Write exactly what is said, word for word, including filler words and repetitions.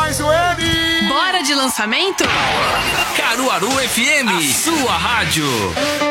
mais o M! Bora de lançamento? Caruaru F M, a sua rádio.